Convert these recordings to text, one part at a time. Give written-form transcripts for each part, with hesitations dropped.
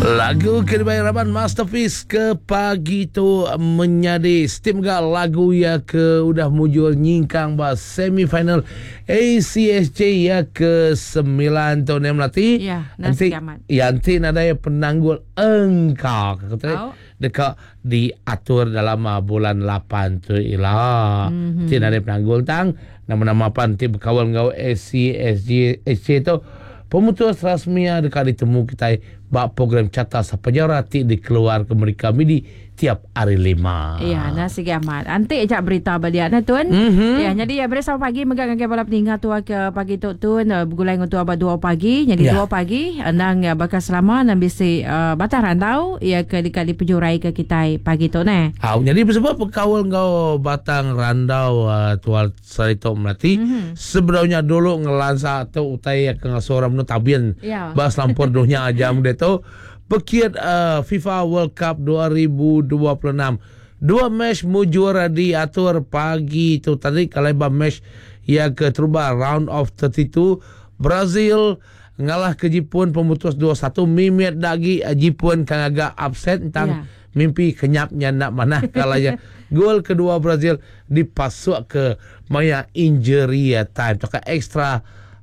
Lagu kebayaran Masterpiece ke pagi tu menyadi Steam gak lagu ya ke udah mujur nyingkang ba semifinal ACSJ ya ke 9 tahun yang melati. Ya, nasi kiamat. Yanti nadaya penanggul engkau kata dekat diatur dalam bulan 8 tu ialah. Nanti nadaya penanggul tang nama-nama panti berkawal ngau ACSJ tu pemutus rasmi dekat ditemu kita bak program carta sepenjara ti dikeluar ke mereka midi tiap hari 5. Ya, nasi kiamat. Antik ajak berita balian tuan. Ya, jadi ya bersama pagi megang ke balap tinggal tu ke pagi tu bergulai untuk abad 2 pagi. Jadi 2 pagi andang ya bakal selama dan bisi batang randau ya ke di pejurai ke kita pagi tu ne. Jadi sebab perkawal ngau batang randau tual sarito melati sebenarnya dulu ngelansa tu utai ke ngasoram nu tabian bas lampur dunia jam dia tu pekiat FIFA World Cup 2026. 2 match mujur diatur pagi tu tadi kalau match yang ke terubah round of 32 Brazil ngalah ke Jepun pemutus 2-1 mimit lagi Jepun kan agak upset tentang mimpi kenyapnya nak mana kalanya gol kedua Brazil dipasuk ke maya injury time atau extra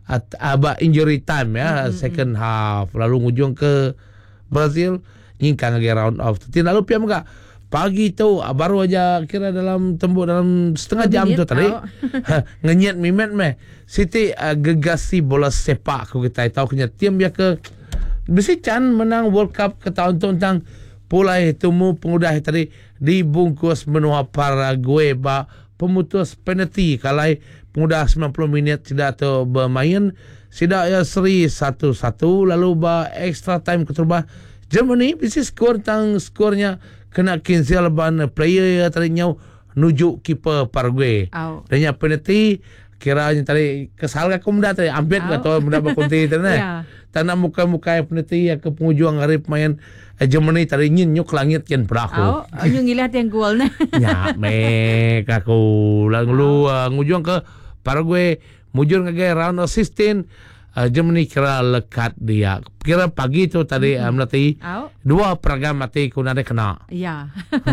injury time ya second half lalu ngujung ke Brazil nyingkang lagi round of 30 lalu piam enggak pagi tu baru aja kira dalam tembuk dalam setengah jam tu tadi ngenyet mimet meh Siti gegasi bola sepak aku kita tahu kena tim dia ke besi can menang World Cup ke tahun tu tentang pulai temu pengudah tadi dibungkus menua Paraguay ba pemutus penalti kalai pengudah 90 minit tidak tu bermain tidak ya seri 1-1 lalu ba extra time keterubah Germany bisi skor tang skornya kena cancel ban player tadinya nuju kiper Paraguay dan ya penalti kiranya tadi kesal aku muda tadi ambet atau muda berkunti tadi tanah muka-muka penalti ya ke penghujung hari pemain Germany tadi nyuk langit kian beraku nyung ngilat yang gol nah ya mek aku lalu ngujung ke Paraguay mujur ngage round of 16 Germany kira lekat dia kira pagi tu tadi melatih 2 program mati ku nade kena ya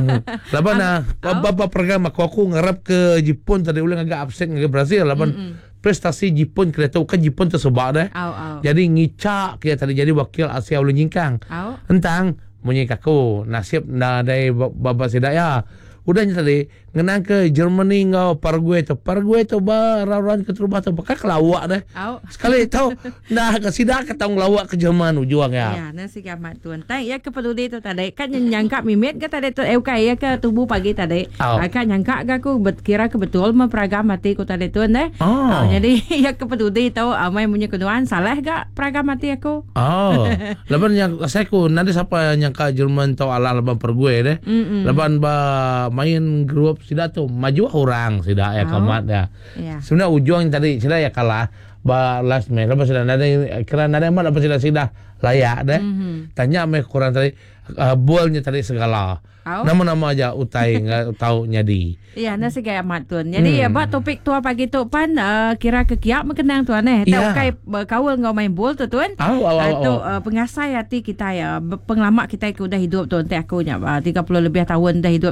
laban bapa program aku ngarap ke Jepun tadi ulang agak absen ke Brazil laban prestasi Jepun kira tahu kan Jepun tu sebab dah jadi ngicak kira tadi jadi wakil Asia ulun nyingkang tentang menyikaku nasib nadai bapa sidaya udahnya tadi ngenang ke Germany ngau Paraguay tu rawan ke terubah tu bakal kelawak dah sekali tahu dah kesidak ketang lawak ke Jerman ujung ya nasi kiamat tuan tai ya ke peduli tu tadi kan nyangka mimet ke tadi tu ya ke tubuh pagi tadi kan nyangka ke aku kira ke betul memperagam mati ku tadi tuan deh jadi ya ke peduli tahu amai punya keduaan salah gak peragam mati aku leban yang saya ku nanti siapa nyangka Jerman tahu ala leban Paraguay deh leban ba main grup sudah tu maju orang sudah ya kamat ya. Sebenarnya ujung tadi sudah ya kalah ba last match lepas sudah ada kira ada mana lepas sudah layak deh. Tanya me kurang tadi bolnya tadi segala. Nama-nama aja utai enggak tahu nyadi. Ya nasi kayak mat tuan. Jadi ya ba topik tua pagi tu pan kira kekiak mengenang tuan tahu kai kawal ngau main bol tu tuan. Tu pengasai hati kita ya pengalaman kita udah hidup tuan teh aku nya 30 lebih tahun dah hidup